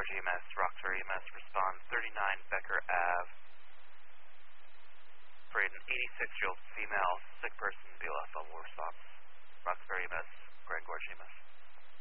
Gorge EMS, Roxbury EMS, responds 39 Becker Ave. For an 86-year-old female sick person, BLS level response. Roxbury EMS, Grand Gorge EMS.